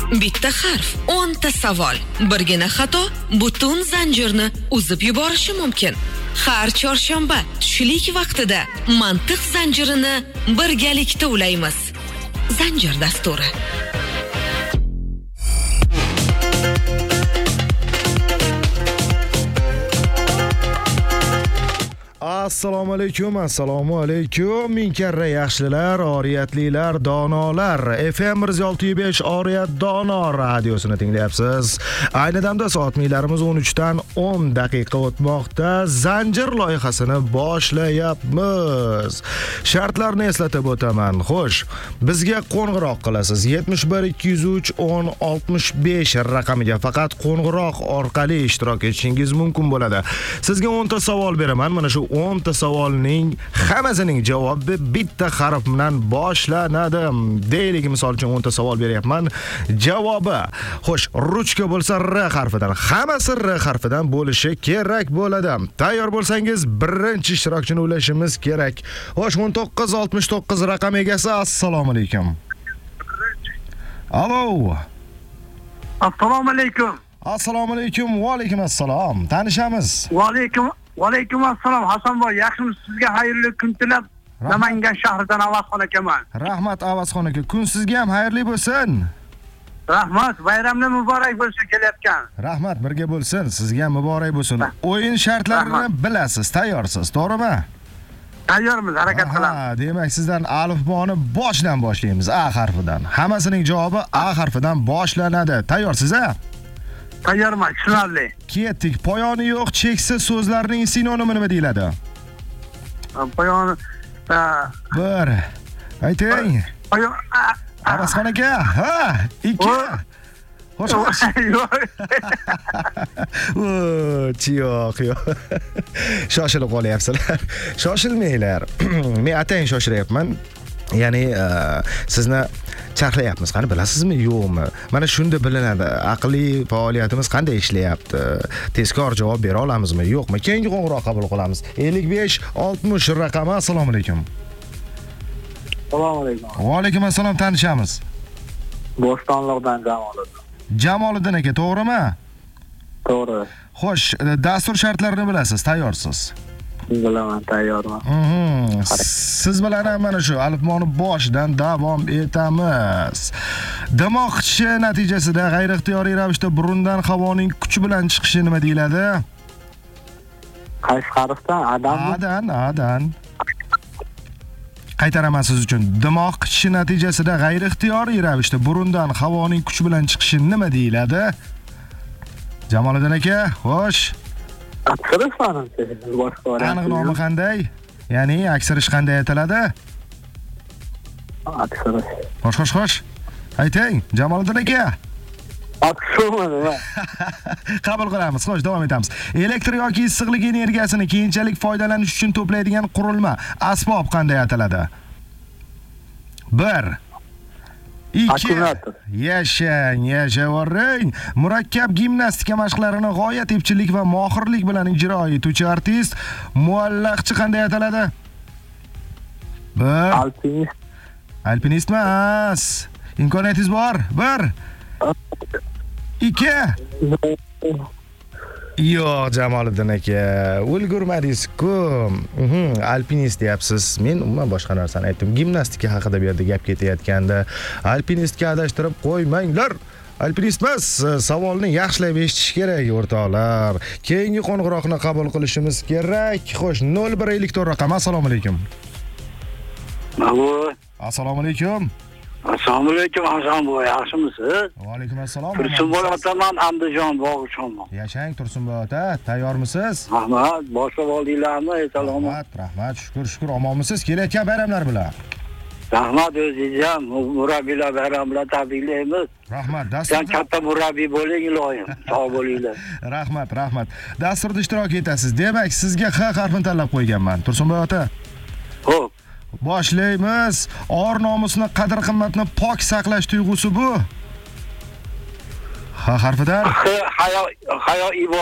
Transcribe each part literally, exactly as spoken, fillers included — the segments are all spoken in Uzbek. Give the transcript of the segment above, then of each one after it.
Bitta harf, o'nta savol. Birgina xato butun zanjirni uzib yuborishi mumkin. Har chorshanba tushlik vaqtida mantiq zanjirini birgalikda ulaymiz. Zanjir dasturi. Assalomu alaykum, assalomu alaykum. Ming karra yaxshilar, oriyatlilar, donolar. F M bir yuz olti nuqta besh Oriyat Dono radiosini tinglayapsiz. Ayni damda soat miylarimiz o'n uch dan o'n daqiqa o'tmoqda. Zanjir loyihasini boshlayapmiz. Shartlarni eslatib o'taman. Xo'sh, bizga qo'ng'iroq qilasiz. yetmish bir ikki yuz uch o'n oltmish besh raqamiga faqat qo'ng'iroq orqali ishtirok etishingiz mumkin bo'ladi. Sizga o'nta savol beraman. Mana shu o'nta savolning hammasining javobi bitta harf bilan boshlanadi. Deylik, misol uchun o'nta savol beryapman. Javobi, xo'sh, ruchka bo'lsa R harfidan, hammasi R harfidan bo'lishi kerak bo'ladi. Tayyor bo'lsangiz, birinchi ishtirokchini ulashimiz kerak. Xo'sh, o'n to'qqiz oltmish to'qqiz raqam egasi, assalomu alaykum. Alo. Assalomu alaykum. Assalomu alaykum. Va alaykum assalom. Tanishamiz. Va alaykum Va alaykum assalom. Hasanboy, yaxshimisiz? Sizga xayrli kun tilab, Namangan shahridan Avazxon akaman. Rahmat Avazxon aka. Kun sizga ham xayrli bo'lsin. Rahmat, bayramni muborak bo'lsin kelayotgan. Rahmat, birga bo'lsin. Sizga ham muborak bo'lsin. O'yin shartlarini bilasiz, tayyorsiz, to'g'rimi? Tayyormiz, harakat qilamiz. Ha, demak, sizdan alifboni boshdan boshlaymiz, A harfidan. Hammasining javobi A harfidan boshlanadi. Tayyorsiz-a? Tayyorman, tushunarli. Ketdik. Poyoni yo'q cheksiz so'zlarning sinonimi nima deyiladi? Poyoni bir. Ayting. Poyon Avazxon aka. Ha, ikki. Xo'sh. Yo'q, yo'q. Shoshilib qolyapsizlar. Shoshilmanglar. Men atayin shoshiryapman. Ya'ni sizni charxlayapmiz, qani bilasizmi, yo'qmi? Mana shunda bilinadi. Aqliy faoliyatimiz qanday ishlayapti? Tezkor javob bera olamizmi, yo'qmi? Keyingi qo'ng'iroq qabul qilamiz. ellik besh oltmish raqami. Assalomu alaykum. Assalomu alaykum. Va alaykum assalom, tanishamiz. Bo'stonliqdan Jamoliddin. Jamoliddin aka, to'g'rimi? To'g'ri. Xo'sh, dastur shartlarini bilasiz, tayyorsiz? Bilaman, tayyorman. Mhm. Siz bilan ham mana shu alifboni boshdan davom etamiz. Dimoq qitishi natijasida g'ayriixtiyoriy ravishda burundan havoning kuch bilan chiqishi nima deyiladi? Qaysi harfdan? Adan. Adan, adan. Qaytaraman siz uchun. Dimoq qitishi natijasida g'ayriixtiyoriy ravishda burundan havoning kuch bilan chiqishi nima deyiladi? Jamoliddin aka, xo'sh. Aksirish manimcha boshqa variant. Aniq nomi qanday? Ya'ni aksirish qanday aytiladi? Aksirish. Xo'sh, xo'sh, xo'sh. Ayting, Jamoliddin aka. Aksirman. Qabul qilamiz. Xo'sh, davom etamiz. Elektr yoki issiqlik energiyasini keyinchalik foydalanish uchun to'playdigan qurilma, asbob qanday ataladi? bir. ikki. Yashang, yashavering. Murakkab gimnastika mashqlarini g'oyat epchillik va mohirlik bilan ijro etuvchi artist, muallaqchi qanday ataladi? bir. Alpinist. Alpinist emas. Imkoniyatingiz bor. bir. ikki. Yo'q, Jamoliddin aka, ulgurmadingiz-ku. Alpinist deyapsiz. Men umuman boshqa narsani aytdim. Gimnastika haqida bu yerda gap ketayotganda, alpinistga adashtirib qo'ymanglar. Alpinist emas, savolni yaxshilab eshitish kerak, o'rtoqlar. Keyingi qo'ng'iroqni qabul qilishimiz kerak. Xo'sh, nol bir ellik to'rt raqam. Assalomu alaykum. Alo. Assalomu alaykum. Assalomu alaykum, Hasanboy, yaxshimisiz? Va alaykum assalom. Tursunboy otaman, Andijon Bog'chonman. Yashang Tursunboy ota, tayyormisiz? Rahmat, boshqa voldinglarmi? Assalomu. Rahmat, rahmat, shukr, shukr, omonmisiz? Kelayotgan bayramlar bilan. Rahmat, o'zingiz ham murabbiylar bayram bilan tabriklaymiz. Rahmat, dasturda. Sen katta murabbiy bo'ling, iloyim. Sog' bo'linglar. Rahmat, rahmat. Dasturda ishtirok etasiz. Demak, sizga H harfini tanlab qo'yganman. Tursunboy ota. Xo'p. Boshlaymiz. Or nomusini, qadr-qimmatni pok saqlash tuyg'usi bu. H harfidan. Hayo, hayo ibo.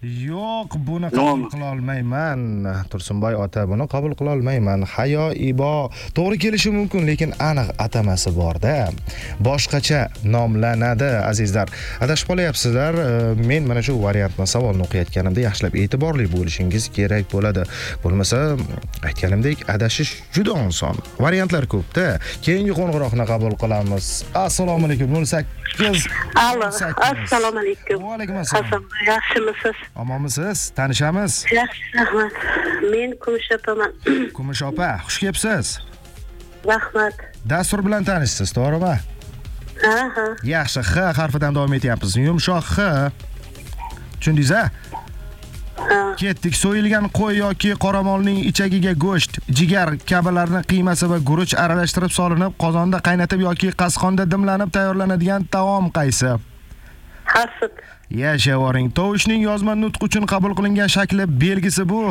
Yo'q, buni qabul qila olmayman. Tursunboy ota, buni qabul qila olmayman. Hayo ibo to'g'ri kelishi mumkin, lekin aniq atamasi bor-da. Boshqacha nomlanadi, azizlar. Adashib qolyapsizlar. Men mana shu variantni savolni o'qiyotganimda yaxshilab e'tiborli bo'lishingiz kerak bo'ladi. Bo'lmasa, aytganimdek, adashish juda oson. Variantlar ko'p-da. Keyingi qo'ng'iroqni qabul qilamiz. Assalomu alaykum. nol sakkiz. Alo, assalomu alaykum. Va alaykum assalom. Hasanboy, yaxshimisiz? Omonmisiz? Tanishamiz? Yaxshi, rahmat. Men Kumush opaman. Kumush opa, xush kelibsiz. Rahmat. Dastur bilan tanishsiz, to'g'rimi? Ha, ha. Yaxshi, X harfidan davom etyapmiz. Yumshoq X. Tushundingiz-a? Ha. Ketdik. So'yilgan qo'y yoki qoramolning ichagiga go'sht, jigar kabilarni qiymasi va guruch aralashtirib solinib, qozonda qaynatib yoki qasqonda dimlanib tayyorlanadigan taom qaysi? Hasib. Yashavoring. Tovushning yozma nutq uchun qabul qilingan shakli belgisi bu.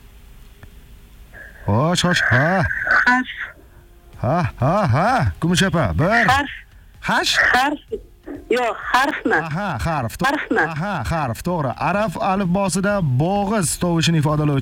Xo'sh, xo'sh, ha. Harf. Ha, ha, ha. Kumush opa, bir. Harf. Hash? Harf. Yo'q, harfmi? Aha, harf. Harfmi? Aha, harf, to'g'ri. Arab alifbosida bo'g'iz tovushini ifodalovchi